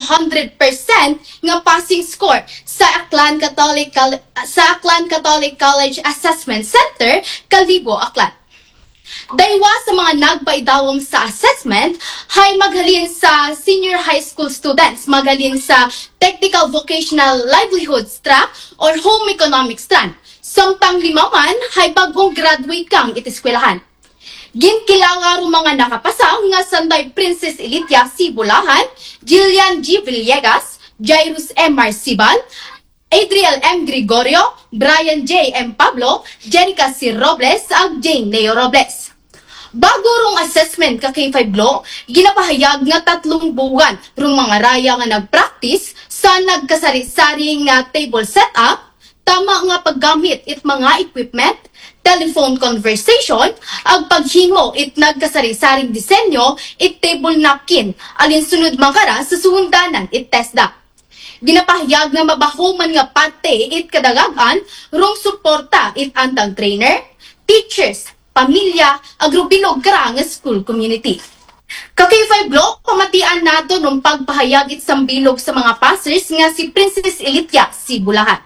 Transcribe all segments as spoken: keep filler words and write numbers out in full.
hundred percent nga passing score sa Aklan Catholic Col- sa Aklan Catholic College Assessment Center, Calvibo, Aklan. Daywa sa mga nagpaidawom sa assessment, hay maghalin sa senior high school students, maghalin sa technical vocational livelihoods track or home economics strand. Samtang limaman, hay bagong graduate kang itiskwelahan. Ginkilangar mga nakapasa nga sanday Princess Elitia C. Bulahan, Jillian G. Villegas, Jairus M. Marcibal, Adriel M. Gregorio, Brian J. M. Pablo, Jenica C. Robles, ag Jane Leo Robles. Bago rong assessment ka K five Law, ginapahayag nga tatlong buwan rong mga raya nga nagpractice sa nagkasari-sari nga table setup, tama nga paggamit it mga equipment, telephone conversation, ag paghimo it nagkasari-saring disenyo, it table napkin, alin sunod makara sa suundanan it TESDA. Ginapahayag nga mabahuman nga parte it kadagagan, rong suporta it antang trainer, teachers, pamilya, agrubilog kara nga school community. Ka K five Law, pamatian nato nung pagpahayag it sambilog sa mga passers nga si Princess Elitia C. Bulahan.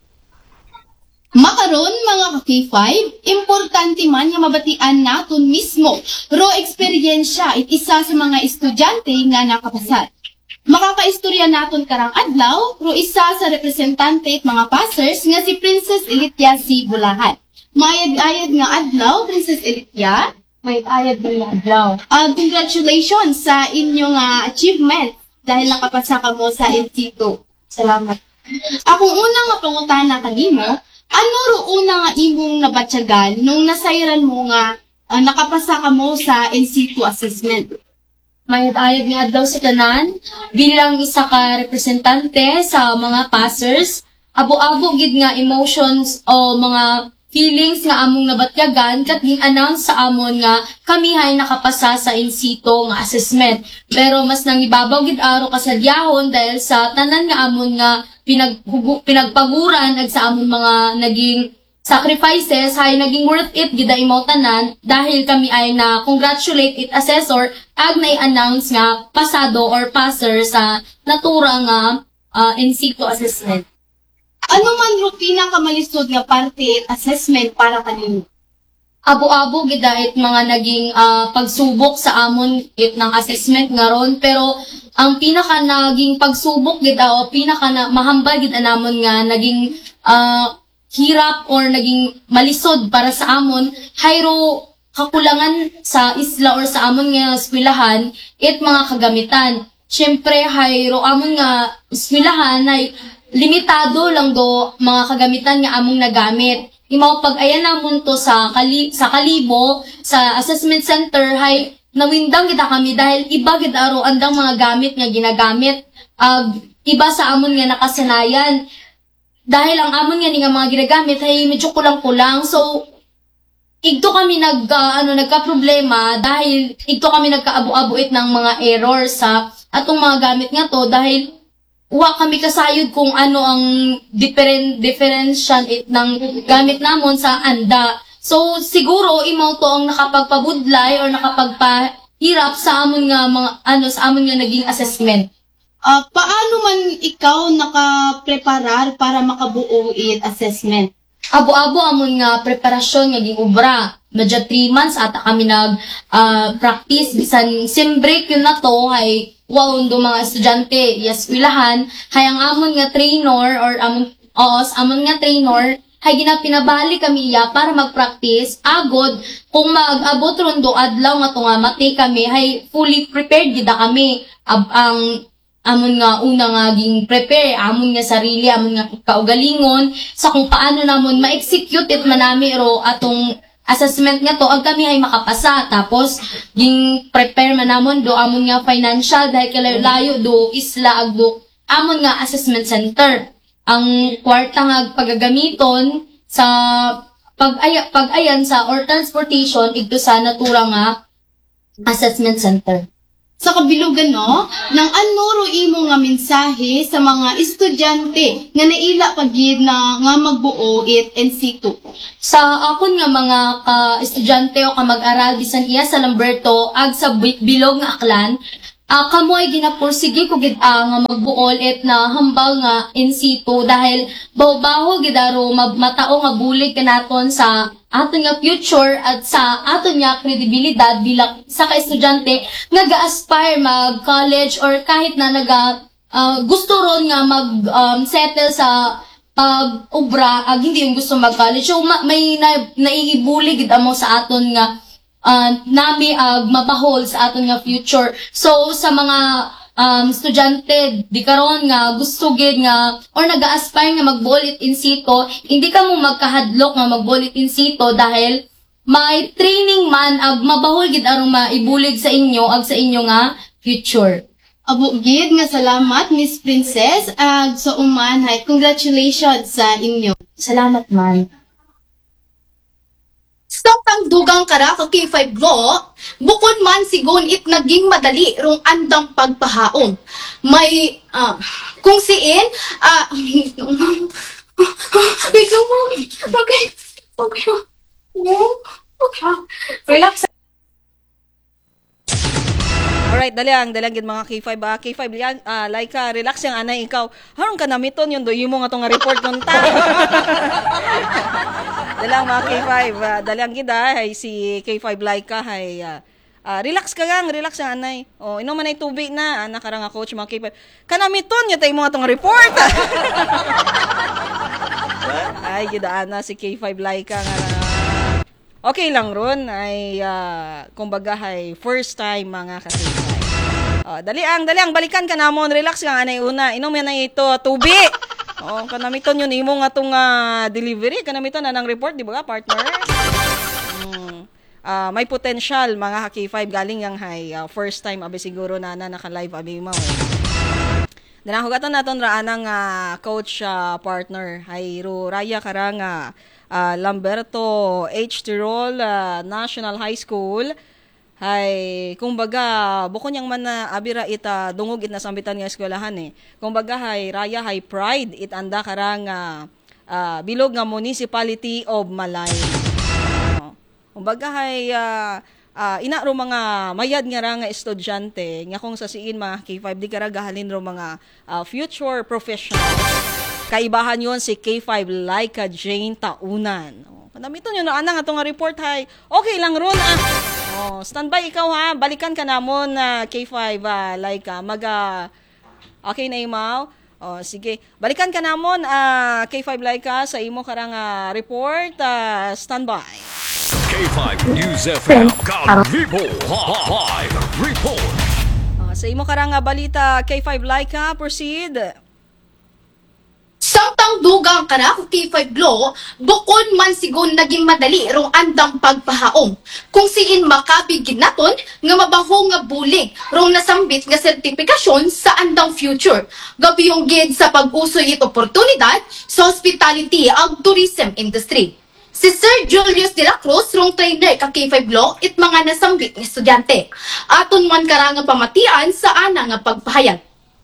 Makaron mga ka-K five, importante man nga mabatian naton mismo ro eksperyensya it isa sa mga estudyante nga nakapasad. Makakaistorya naton karang adlaw ro isa sa representante at mga passers nga si Princess Elitia C. Bulahan. Mayad-ayad nga adlaw, Princess Elitia. Mayad-ayad nga adlaw. Uh, congratulations sa inyong uh, achievement dahil nakapasa ka mo sa N C two. Salamat. Akong una nga pangutana kanimo, ano ro una nga imong nabatyagan nung nasayran mo nga uh, nakapasa ka mo sa N C two assessment? Mayad-ayad nga adlaw sa tanan bilang isa ka representante sa mga passers. Abo-abo gid nga emotions o mga feelings nga among nabatyagan kat gin-announce sa amon nga kami hay nakapasa sa in situ nga assessment. Pero mas nangibabaw gid aro kasadyahon dahil sa tanan nga amon nga pinag pinagpaguran ag sa amon mga naging sacrifices hay naging worth it gid imaw tanan dahil kami ay na congratulate it assessor ag na-announce nga pasado or passer sa natura nga uh, in situ assessment. Ano man ro pinakamalisod nga parte at assessment para kanimo? Abo-abo gid it mga naging uh, pagsubok sa amon it ng assessment nga ron, pero ang pinaka naging pagsubok gid o pinaka na, mahambal gid anamon nga naging uh, hirap or naging malisod para sa amon hayro kakulangan sa isla or sa amon nga eskwelahan it mga kagamitan. Syempre hayro amon nga eskwelahan ay limitado lang do mga kagamitan nga among nagamit. Imaw pag ayan namon to sa kali sa Kalibo sa assessment center hay nawindang kita kami dahil iba gid aro andang mga gamit nga ginagamit ag uh, iba sa amon nga nakasanayan dahil ang amon nga ni nga mga ginagamit ay medyo kulang-kulang. So igto kami nag uh, ano nagka problema dahil igto kami nagkaabo-aboit ng mga error sa atong mga gamit nga to dahil wa kami kasayod kung ano ang different differential it ng gamit namon sa anda. So siguro imaw to ang nakapagpabudlay or nakapagpahirap sa amon nga mga ano sa amon nga naging assessment. Uh, paano man ikaw nakapreparar para makabuo it assessment? Abo-abo amon nga preparasyon nga giubra. Medyo three months ata kami nag uh, practice bisan sim break yun na to ay wow do mga estudyante yaswilahan hay ang amon nga trainer or amon os amon nga trainer hay ginapinabali kami iya para mag-practice agod kung mag-abot ron do adlaw nga to nga mati kami hay fully prepared gid kami Ab ang amon nga una nga ging prepare amon nga sarili amon nga kaugalingon sa kung paano namon ma-execute it manami ro atong assessment nga to ag kami ay makapasa tapos ging prepare man namon do amon nga financial dahil kalayo do isla ag do amon nga assessment center ang kwarta nga pagagamiton sa pag-aya pag-ayan sa or transportation igto sa natura nga assessment center. Sa kabilugan no, nang anuro imo nga mensahe sa mga estudyante nga naila pagid na nga magbuo it in situ. Sa akon nga mga ka-estudyante o ka mag-aral bisan iya sa Lamberto ag sa bilog nga Aklan, ah kamoy ginapursige ko gid ah, nga magbuol et na hambal nga in situ dahil bawbaho gid aro mag- matao nga bulig kanaton sa aton nga future at sa aton nga kredibilidad bilang sa ka estudyante nga ga-aspire mag college or kahit na naga ah, gusto ron nga mag um, settle sa pag-ubra ag hindi yung gusto mag-college. So ma- may na, naiibuli gid amo sa aton nga uh, nami ag mapahol sa aton nga future. So sa mga um, estudyante di karon nga gusto gid nga or naga-aspire nga mag-bullet in situ, hindi ka mo magkahadlok nga mag-bullet in situ dahil may training man ag mabahol gid aron maibulig sa inyo ag sa inyo nga future. Abo gid nga salamat Miss Princess ag sa umanhay. Congratulations sa inyo. Salamat man. Sa pangdugang kara ka K five law, bukod man sigon it naging madali rong andang pagpahaong. May ah, kung siin ah wait lang mo. Okay. Okay. Okay. Relax. Alright, dalang, dalang gid mga K five. Ah, K five, yan, ah, Laika, relax yung anay, ikaw. Harong ka namiton yun, do, yung mo nga itong report nun ta. Dalang mga K five, ah, dalang gid ah, hay, si K five Laika, hay, ah, ah, relax ka gang, relax yung anay. O, inom man ay tubig na, ah, nakarang nga coach, mga K five. Kanamiton, yun tayo mo nga itong report. Ay, gid ana si K five Laika nga na. Okay lang ron ay uh, kumbaga ay first time mga kasipay. Oh, dali ang dali ang balikan ka namon, relax ka anay una. Inom yan na ito tubig. Oh, kanamiton yun imo nga tong uh, delivery, kanamiton na ng report, di ba, partner? Hmm. Uh, may potential mga K five galing yang hay uh, first time abi siguro na na naka-live abi mo. Eh. Danahugatan naton ra anang uh, coach uh, partner hay ro Raya Karanga uh, Lamberto H. Tirol uh, National High School hay kumbaga bukod yang man na abira ita dungog it na sambitan nga eskwelahan eh kumbaga hay Raya hay pride it anda karanga uh, bilog nga municipality of Malay uh, kumbaga hay uh, uh, ina ro mga mayad nga ra nga estudyante nga kung sa siin mga K five di kara gahalin ro mga uh, future professional. Kaibahan yon si K five Laika Jane Taunan. Oh, kanamiton yun na anang atong report hay. Okay lang ron ah. Oh, standby ikaw ha. Balikan ka namon na uh, K five uh, Laika. Mag uh, okay na imaw. Oh, sige. Balikan ka namon uh, K five Laika sa imo karang uh, report. Uh, standby. K five News F M Calvivo Live Report. Uh, sa imo karang uh, balita K five Laika, proceed. Samtang dugang kana ku K five law, bukod man sigon naging madali rong andang pagpahaom. Kung siin makabigin naton nga mabaho nga bulig rong nasambit nga sertifikasyon sa andang future. Gabi yung gid sa pag-usoy it oportunidad sa hospitality ag tourism industry. Si Sir Julius de la Cruz, rong trainer ka K five law, it mga nasambit nga estudyante. Aton man karanga pamatian sa ana nga pagpahayag.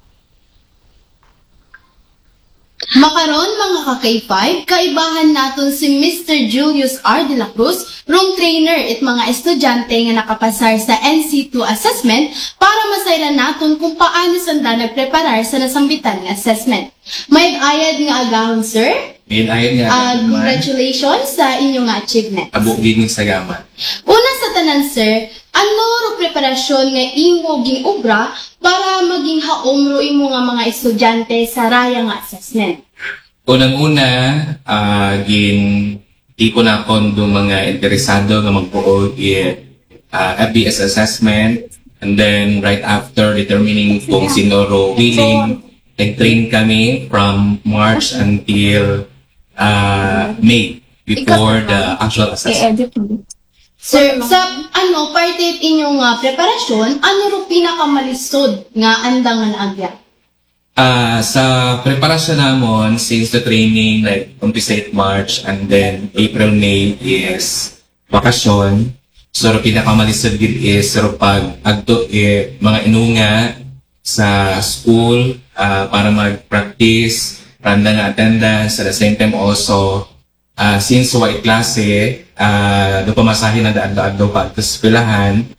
Makaron mga ka-K five, kaibahan naton si Mister Julius R. de la Cruz, rong trainer at mga estudyante nga nakapasar sa N C two assessment para masayran naton kung paano sanda nagpreparar sa nasambitan nga assessment. May ayad nga agahon, sir. May ayad nga Uh, agahon. congratulations sa inyong achievement. Abo gining sa gaman. Una sa tanan, sir, ano ro preparasyon nga imo ging obra para maging haom ro imo nga mga estudyante sa raya nga assessment? Unang-una, ah gin tipo na kon do mga interesado nga magbuo i uh, F B S assessment, and then right after determining kung sino ro willing, nag-train kami from March until uh, May before the actual assessment. Sir, sa ano, parte inyong uh, preparasyon, ano ro pinakamalisod nga andang nga naagya? Ah, sa preparasyon namon, since the training, like, umpisa March, and then April, May is bakasyon. So, ro pinakamalisod gid is, ro pag agto eh, mga inunga sa school, ah, para mag-practice, randa nga attendance, at the same time also, ah, since white klase, ah, do pamasahin na daag-daag do pa at eskwelahan,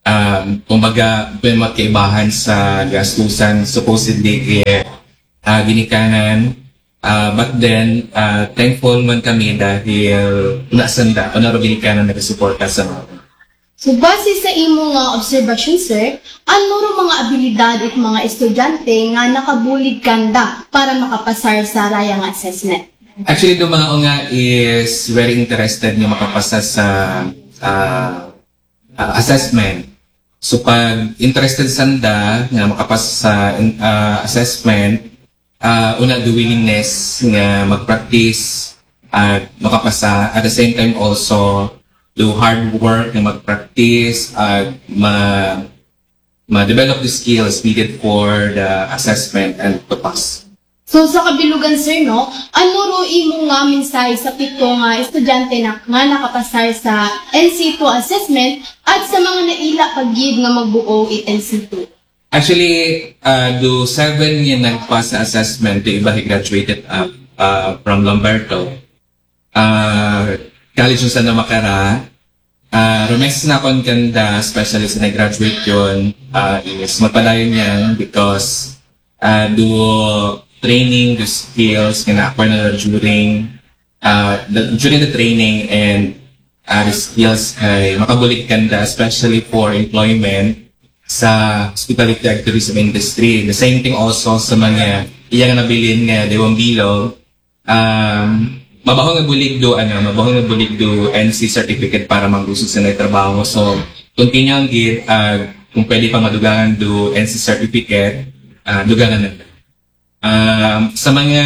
um, kumbaga, may magkaibahan sa gastusan, supposedly, eh, uh, ginikanan. Uh, but then, uh, thankful man kami dahil nasanda, o naroon ginikanan nagsuporta sa mga. So, base sa imong nga observation, sir, ano ro mga abilidad at mga estudyante nga nakabulig kanda para makapasar sa rayang assessment? Actually, itong mga nga is very interested nga makapasa sa uh, uh, assessment. So, pag interested sanda nga makapasa sa uh, assessment, uh, una, the willingness nga mag-practice at makapasa. At the same time also, do hard work na mag-practice at ma ma-develop the skills needed for the assessment and to pass. So, sa kabilugan, sir, no, ano ro imong nga mensahe sa pito nga estudyante na nga nakapasar sa N C two assessment at sa mga naila pagyid nga magbuo it N C two? Actually, uh, do seven yung nagpass sa assessment, the iba graduated up uh, from Lamberto. Uh, college yung sana makara. Uh, Rumex na akong ganda, especially sa nag-graduate yun, uh, is magpadayon yan because uh, do training, do skills, kina-acquire na during, uh, the, during the training and uh, the skills ay makabulig ganda, especially for employment sa hospitality and tourism industry. The same thing also sa mga iyang nabilin nga Dewang Bilog. Um, mabaho nga bulig do, ano, mabaho nga bulig do N C certificate para magusog sa nagtrabaho. So, continue ang gid, uh, kung pwede pa madugangan do N C certificate, uh, dugangan na. Um, sa mga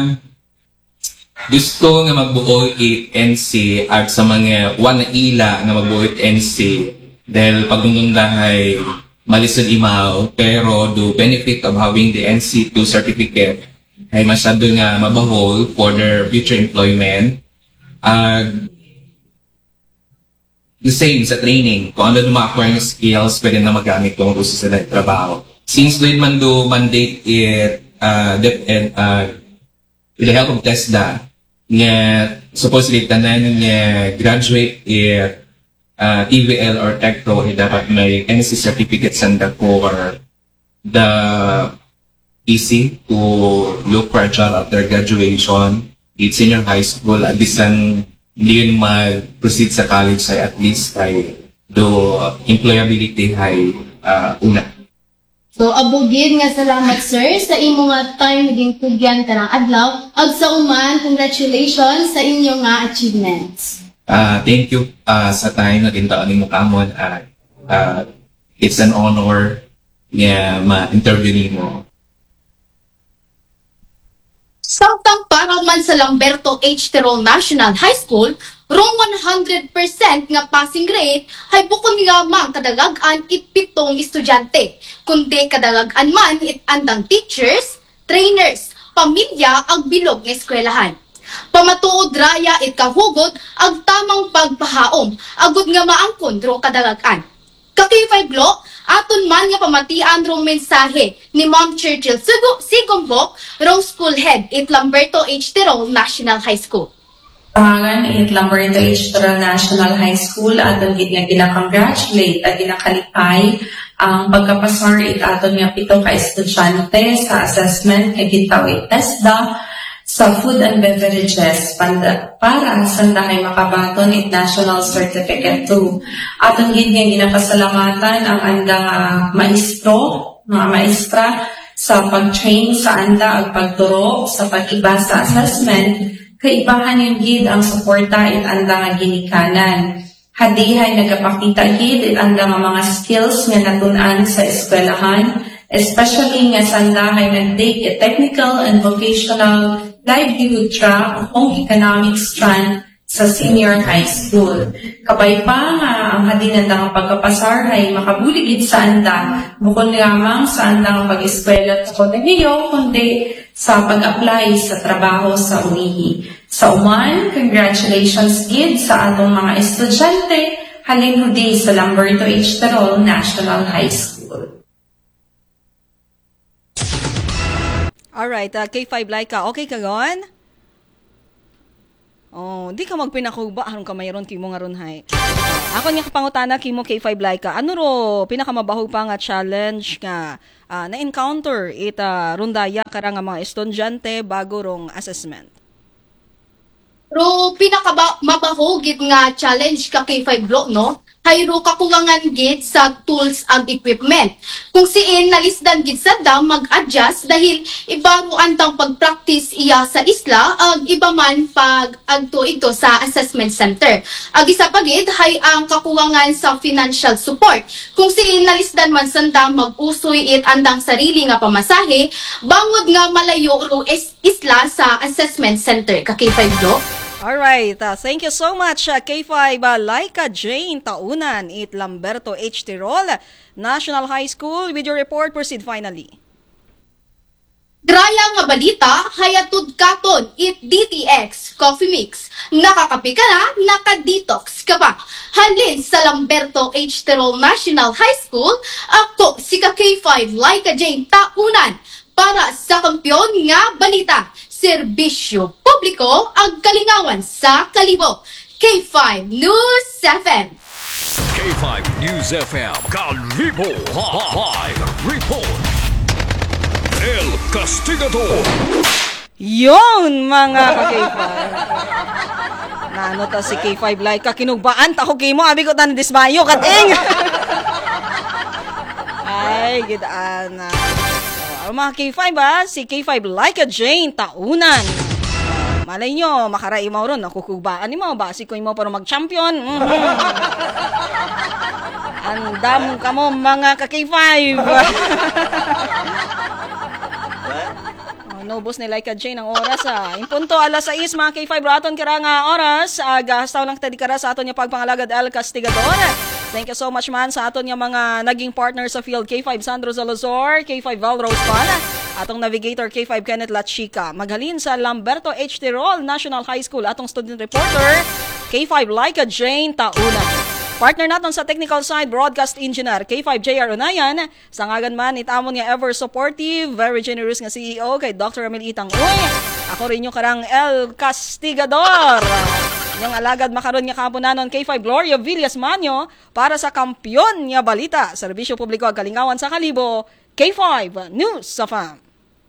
gusto nga magbuo it N C at sa mga one na ila nga magbuo it N C dahil pagdungdungdahay malisod imaw, pero do benefit of having the N C two certificate ay masyado nga mabahol for their future employment. Uh, the same sa training. Kung ano na ma-acquire ng skills, pwede na magamit kung gusto sila yung trabaho. Since doon man do mandate it, uh, dep- and, uh, with the help of TESDA, nga supposedly tanan nga graduate it, uh, T V L or Tech Pro, eh, dapat may N C certificate sanda for the easy to look for a job after graduation, it's senior high school, at least ang hindi yun mag-proceed sa college ay at least ay do employability ay uh, una. So, abugid nga salamat, sir, sa imo nga time naging tugyan karang adlaw. Ag sa uman, congratulations sa inyo nga achievements. Uh, thank you uh, sa time na tintaan ni mo kamon. Uh, uh, it's an honor nga ma-interview ni mo. Samtang para man sa Lamberto H. Tirol National High School, rong one hundred percent nga passing rate ay bukod lamang kadalagan it pitong estudyante, kundi kadalagan man it andang teachers, trainers, pamilya ag bilog nga eskwelahan. Pamatuod raya it kahugod ag tamang pagpahaom, agud nga maangkon rong kadalagan. Kakifay Glo, aton man nga pamatian rong mensahe ni Ma'am Churchill Sigo Sigombok, rong school head it Lamberto H. Tirol National High School. Pangalan it Lamberto H. Tirol National High School aton gid nga gina-congratulate at ginakalipay ang pagkapasar it aton nga pito ka estudyante sa assessment nga gitawid TESDA sa food and beverages panda, para sa dahay makabaton it National Certificate two. Aton gid nga ginakasalamatan ang andang uh, maestro, mga maestra sa pag-train sa anda ag pagturo sa pag-iba sa assessment. Kaibahan yung gid ang suporta it anda nga ginikanan. Hadihay nagapakita gid it anda nga mga skills nga natun-an sa eskwelahan, especially nga sandahay nag-take a technical and vocational livelihood track o economic strand sa senior high school. Kabay pa nga ang hadinan nga pagkapasar ay makabuligid sa anda, bukod lamang sa anda nga pag-eskwela sa kolehiyo, kundi sa pag-apply sa trabaho sa ulihi. Sa uman, congratulations gid sa atong mga estudyante halin hudi sa Lamberto H. Tirol National High School. Alright, uh, K five Laika, okay ka gon? Oh, di ka magpinakuba, harong ka mayroon kay mo nga ron hay. Ako niya kapangutana kimo K five Laika. Ano ro pinakamabaho pa nga challenge nga ah, na-encounter ita rundaya kara nga mga estudyante bago rong assessment? Pero pinaka gid nga challenge ka K five Bro, no? Hayro kakulangan gid sa tools and equipment. Kung siin nalisdan gid sa dam mag-adjust dahil iba mo antang pag-practice iya sa isla ag iba man pag adto ito sa assessment center. Ag isa pa gid hay ang kakulangan sa financial support. Kung siin nalisdan man sa dam mag-usoy it andang sarili nga pamasahe, bangod nga malayo ro is isla sa assessment center ka K five Bro. Alright, uh, thank you so much uh, K five uh, Laika Jane Taunan it Lamberto H. Tirol National High School with your report. Proceed finally. Draya nga balita, hayatud katon it D T X Coffee Mix. Nakakapi ka na, nakadetox ka pa. Halin sa Lamberto H. Tirol National High School, ako si ka K five Laika Jane Taunan para sa kampyon nga balita. Serbisyo publiko ang kalingawan sa Kalibo. K five News F M. K five News F M Kalibo Live Report. El Castigador. Yon mga ka-K five. Nano ta si K five Laika kinugbaan ta ko mo abi ko tan dismayo kating. Ay gidaan na. Ang mga K five ba, si K five Laika Jane Taunan. Malay nyo, makarai mo ron, nakukugbaan ni mo, basi ko mo para mag-champion. Mm-hmm. Andam ka mo mga ka-K five. Oh, nobos ni Laika Jane ang oras ah. Impunto alas sais mga K five raton kara nga oras. Agastaw lang tadi kara sa aton yung pagpangalagad El Castigador. Thank you so much man sa aton yung mga naging partner sa field. K five Sandro Salazar, K five Val Rose Pan, atong navigator K five Kenneth Lachica. Maghalin sa Lamberto H. Tirol National High School, atong student reporter K five Laika Jane Taunan. Partner natin sa technical side, broadcast engineer K five J R Unayan. Sa ngagan man, itamon niya ever supportive, very generous nga C E O kay Doctor Ramil Itang Uy. Ako rin yung karang El Castigador. Yung alagad makaroon nga kapunanon K five Gloria Villas Manyo para sa kampyon nga balita. Serbisyo publiko ag kalingawan sa Kalibo. K five News sa F A M.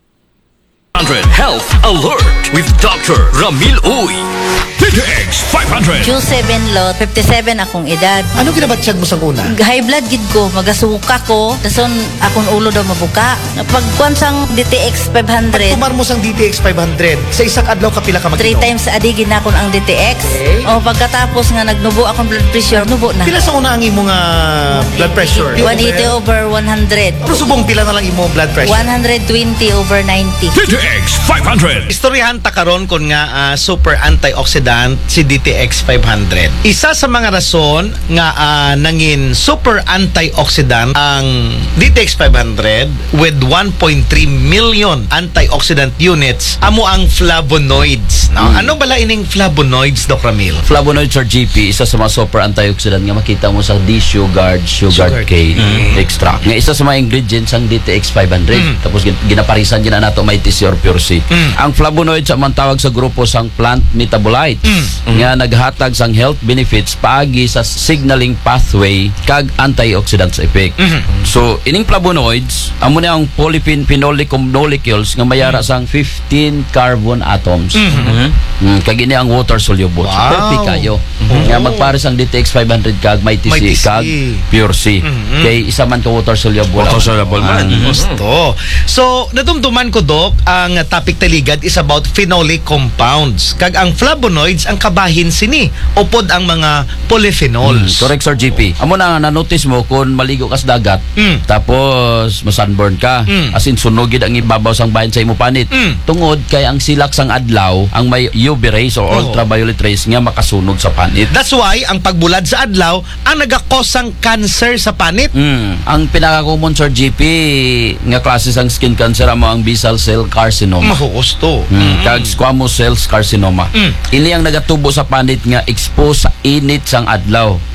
one hundred Health Alert with Doctor Ramil Uy. D T X five hundred. Q seven lot, fifty-seven akong edad. Ano ginabatsyag mo sa una? High blood gid ko, magasuka ko, dason akong ulo daw mabuka. Pagkuan sang D T X five hundred. Tumar mo sang D T X five hundred. Sa isang adlaw ka pila ka mag-inom? Three times a day ginakon ang D T X. Okay. O pagkatapos nga nagnubo akong blood pressure, nubo na. Pila sa una ang imo nga blood pressure? one eighty over one hundred. Pero subong pila na lang imo blood pressure? one twenty over ninety. D T X five hundred. Istoryahan ta karon kon nga ah, super antioxidant si D T X five hundred. Isa sa mga rason nga ah, nangin super antioxidant ang D T X five hundred with one point three million antioxidant units amo ang flavonoids. No? Mm. Ano bala ining flavonoids, Doc Ramil? Flavonoids or G P, isa sa mga super antioxidant nga makita mo sa D-sugared, sugar, Sugar cane cane. extract. Nga isa sa mga ingredients ang D T X five hundred. Mm. Tapos gin- ginaparisan gina nato may T C or Pure C. Mm. Ang flavonoids ang tawag sa grupo sang plant metabolites Mm. nga naghatag sang health benefits paagi sa signaling pathway kag antioxidants effect. Mhm. So ining flavonoids amo na ang polyphenolic molecules nga mayara sang fifteen carbon atoms. Mhm. Mm, kag ini ang water soluble. So, Wow. perfect kayo. Mhm. Nga magpares ang D T X five hundred kag may T C, May T C. kag Pure C. Mhm. Kay isa man ka water soluble. Water soluble man. Ah, Gusto. So, nadumduman ko, Doc, ang topic taligad is about phenolic compounds. Kag ang flavonoids, ang kabahin sini. Upod ang mga polyphenols. Mm, correct, Sir G P. Amo na na-notice mo kung maligo ka sa dagat, Mm. tapos masunburn ka, Mm. as in sunugid ang ibabaw sang bahin sa imo panit. Mm. Tungod kay ang silak sang adlaw, ang may U V rays or Oo. ultraviolet rays nga makasunog sa panit. That's why, ang pagbulad sa adlaw, ang nagakos ang cancer sa panit. Mm. Ang pinaka-common, Sir G P, nga klase sang skin cancer amo ang basal cell carcinoma. Mahuusto. Mm. Kag squamous cells carcinoma. Mm. Ini ang nagatubo sa panit nga expose sa init sang adlaw.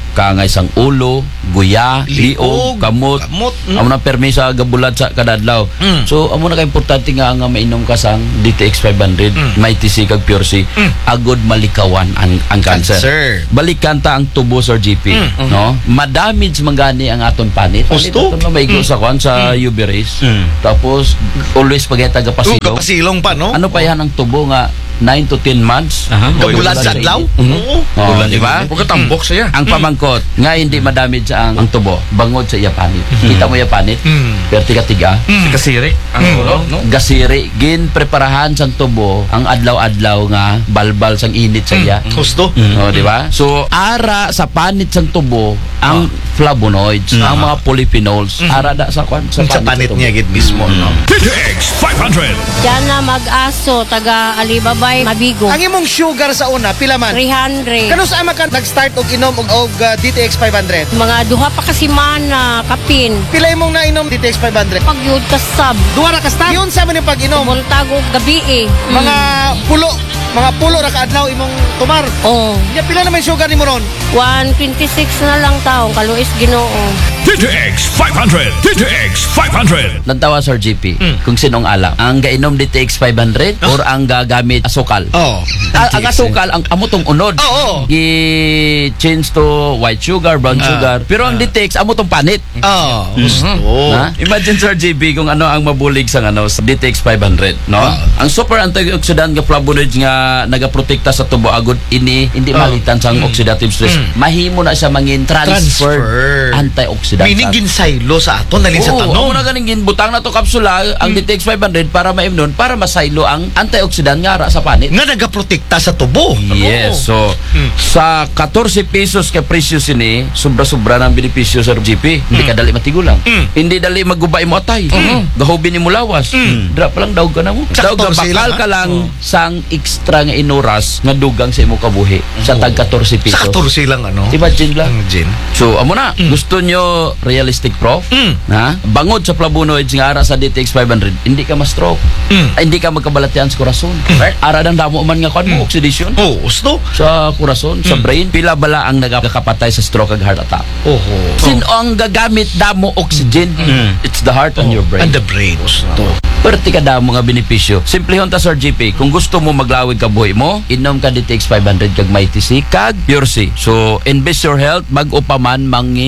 kaangay sang ulo, guya, liog, Liog, kamot. kamot, mm. Amo na permisa gabulat sa kadadlaw. Mm. So amo na ka importante nga nga mainom ka sang D T X five hundred, may T C kag Pure C, agod malikawan ang ang cancer. Cancer. Balikan ta ang tubo Sir G P, no? Madamage mangani ang aton panit. Gusto? Aton na maigo sa kwan sa U V rays. Tapos always pag taga Oh, pasilong. kapasilong pa, no? Ano pa yan ang tubo nga nine to ten months? Kabulan sa adlaw? Oo. Oh, di ba? Pagkatambok siya. Ang pamangkot nga hindi madamage ang, ang tubo, bangod sa iya panit. Kita mo iya panit? Perti ka tiga. Kasiri. Ang ulo, no? Gasiri, gin preparahan sang tubo ang adlaw-adlaw nga balbal sang init sa iya. Gusto? Oh, di ba? So ara sa panit sang tubo ang flavonoids, ang mga polyphenols, ara da sa kwan sa Sa panit tubo. niya gid mismo, no? D T X five hundred. Diyan na mag-aso, taga Alibabay, Mabigo. Ang imong sugar sa una, pila man? three hundred. Kano sa ama ka nag-start og inom og, og uh, D T X five hundred? Mga duha pa kasi mana, kapin. Pila imong nainom D T X five hundred? Pagyud ka sab. Duha ra ka start? Yun sa man yung pag-inom. Buntag og gabi eh. Mga pulo, mga pulo ra ka adlaw imong tumar. Oh, Ya pila naman yung sugar nimo ron? one twenty-six na lang taong kaluis Ginoo. D T X five hundred. D T X five hundred. Lantawa Sir G P, kung sinong alam, ang gainom D T X five hundred or ang gagamit asukal. Oh. A- ang asukal, ang amotong unod. Oo. I-change to white sugar, brown sugar. Pero ang D T X, amotong panit. Oh, gusto. Na? Imagine Sir G P kung ano ang mabulig sa ano sa D T X five hundred, no? Ang super antioxidant nga flavonoids nga nagaprotekta sa tubo agud ini hindi malitan sa oxidative stress. Mahimo na siya mangin transfer, Transfer. antioxidant. Meaning ginsaylo sa aton dali sa Oo, tanom. amo na ganing ginbutang na to kapsula ang D T X five hundred para maimnon para masaylo ang antioxidant nga ara sa panit. Nga nagaprotekta sa tubo. Yes, so sa fourteen pesos ka presyo sini, sobra-sobra ng benepisyo sa G P. Hindi ka dali matigulang. Hindi dali magubay mo atay. Gahobin ni mo lawas. Dra pa lang daw ka na mo. Sa Daw ka fourteen bakal lang, ka ha? lang sang extra nga inuras nga dugang sa imo kabuhi sa tag fourteen pesos. Sa fourteen lang, ano? Imagine lang. Ang gin. So, amo na. Gusto nyo realistic prof? Ha? Bangod sa flavonoids nga ara sa D T X five hundred, hindi ka ma-stroke. Ay, hindi ka magkabalatian sa korason. Ara dan damo man nga kon mo oxidation. Oh, gusto? Sa korason, sa brain, pila bala ang nagakapatay sa stroke ag heart attack. Oho. Sino ang gagamit damo oxygen? It's the heart and your brain. And the brain. Gusto. Perti ka daw mga benepisyo. Simplehon ta Sir G P, kung gusto mo maglawig ka buhi mo, inom ka D T X five hundred kag may T C kag Pure C. So, invest your health, mag-upaman mangi